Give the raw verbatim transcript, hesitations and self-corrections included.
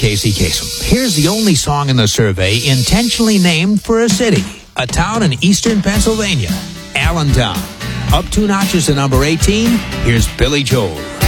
Casey Kasem. Here's the only song in the survey intentionally named for a city, a town in eastern Pennsylvania, Allentown. Up two notches to number eighteen, here's Billy Joel.